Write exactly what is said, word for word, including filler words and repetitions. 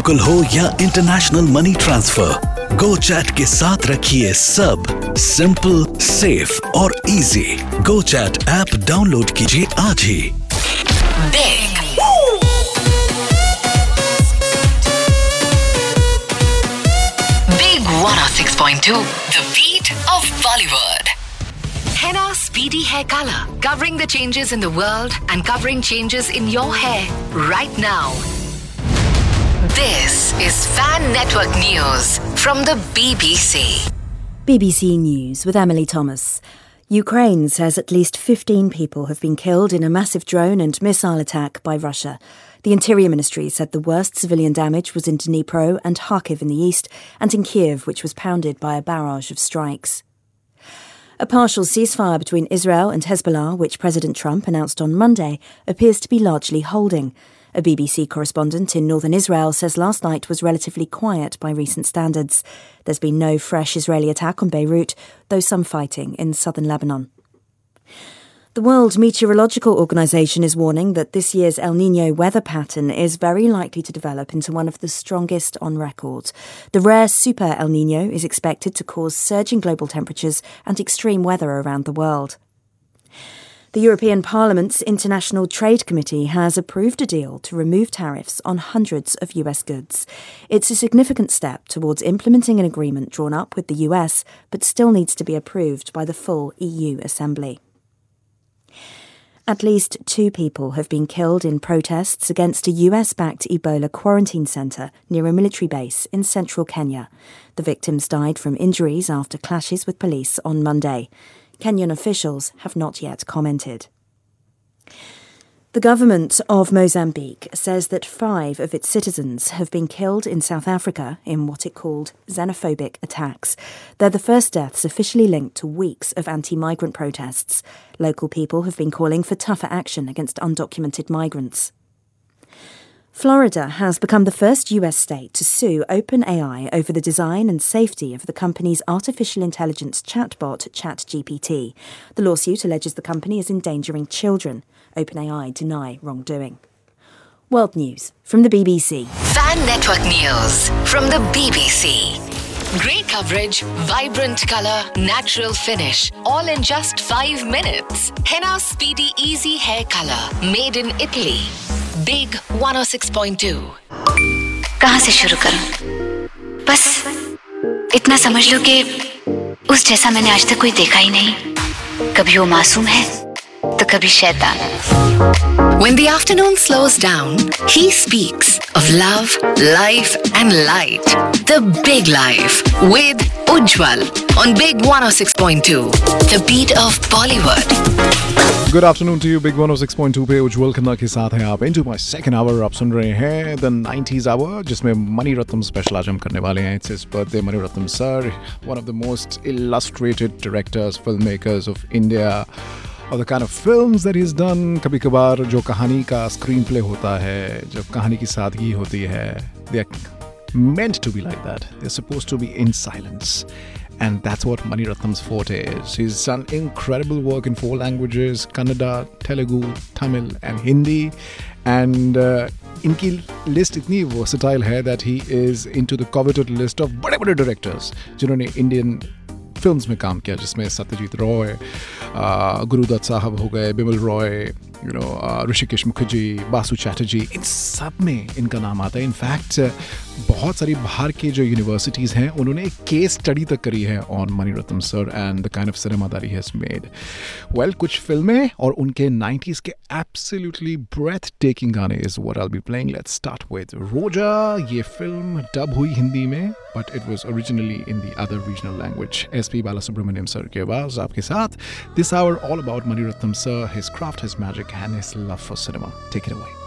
Local हो या international money transfer, GoChat के साथ रखिए सब सिंपल, सेफ और इजी। GoChat ऐप डाउनलोड कीजिए आज ही। Big Big one oh six point two, the beat of Bollywood. Henna Speedy Hair Color, covering the changes in the world and covering changes in your hair right now. This is Fan Network News from the B B C. B B C News with Emily Thomas. Ukraine says at least fifteen people have been killed in a massive drone and missile attack by Russia. The Interior Ministry said the worst civilian damage was in Dnipro and Kharkiv in the east, and in Kiev, which was pounded by a barrage of strikes. A partial ceasefire between Israel and Hezbollah, which President Trump announced on Monday, appears to be largely holding. A B B C correspondent in northern Israel says last night was relatively quiet by recent standards. There's been no fresh Israeli attack on Beirut, though some fighting in southern Lebanon. The World Meteorological Organization is warning that this year's El Niño weather pattern is very likely to develop into one of the strongest on record. The rare Super El Niño is expected to cause surging global temperatures and extreme weather around the world. The European Parliament's International Trade Committee has approved a deal to remove tariffs on hundreds of U S goods. It's a significant step towards implementing an agreement drawn up with the U S, but still needs to be approved by the full E U Assembly. At least two people have been killed in protests against a U S-backed Ebola quarantine centre near a military base in central Kenya. The victims died from injuries after clashes with police on Monday. Kenyan officials have not yet commented. The government of Mozambique says that five of its citizens have been killed in South Africa in what it called xenophobic attacks. They're the first deaths officially linked to weeks of anti-migrant protests. Local people have been calling for tougher action against undocumented migrants. Florida has become the first U S state to sue OpenAI over the design and safety of the company's artificial intelligence chatbot ChatGPT. The lawsuit alleges the company is endangering children. OpenAI deny wrongdoing. World News from the B B C. Fan Network News from the B B C. Great coverage, vibrant colour, natural finish, all in just five minutes. Henna Speedy Easy Hair Color, made in Italy. Big one oh six point two. कहाँ से शुरू करूं? बस इतना समझ लो कि उस जैसा मैंने आज तक कोई देखा ही नहीं। कभी वो मासूम है, तो कभी शैतान। When the afternoon slows down, he speaks of love, life and light. The Big Life with Ujjwal on Big one oh six point two. The beat of Bollywood. Good afternoon to you, Big one oh six point two पे उज्जवल खन्ना के साथ हैं आप। Into my second hour आप सुन रहे हैं The nineties Hour, जिसमें Mani Ratnam special आज हम करने वाले हैं। It's his birthday, Mani Ratnam sir, one of the most illustrated directors, filmmakers of India. और the kind of films that he's done, कभी कभार जो कहानी का स्क्रीन प्ले होता है, जब कहानी की सादगी होती है, they are meant to be like that. They're supposed to be in silence. And that's what Mani Ratnam's forte is. He's done incredible work in four languages, Kannada, Telugu, Tamil and Hindi. And uh, इनकी list इतनी versatile है that he is into the coveted list of बड़े बड़े directors जिन्होंने Indian films में काम किया, जिसमें सत्यजीत रॉय, गुरुदत्त साहब हो गए, बिमल रॉय, यू नो ऋषिकेश मुखर्जी, बासु चैटर्जी, इन सब में इनका नाम आता है। इनफैक्ट बहुत सारी बाहर के जो यूनिवर्सिटीज़ हैं उन्होंने एक केस स्टडी तक करी है on Mani Ratnam sir and the kind of cinema that he has made. Well, कुछ फिल्में और उनके नाइंटीज़ के एब्सोल्युटली ब्रेथ टेकिंग गाने is what I will be playing. Let's start with रोजा। ये फिल्म डब हुई हिंदी में, but it was originally in the other regional language. S P Balasubrahmanyam sir की आवाज़ आपके साथ। This our all about Mani Ratnam sir, his craft, his magic and his love for cinema. Take it away.